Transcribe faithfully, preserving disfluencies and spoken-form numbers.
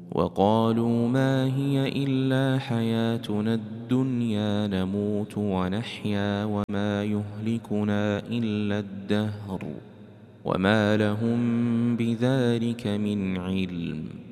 وقالوا ما هي إلا حياتنا الدنيا نموت ونحيا وما يهلكنا إلا الدهر وما لهم بذلك من علم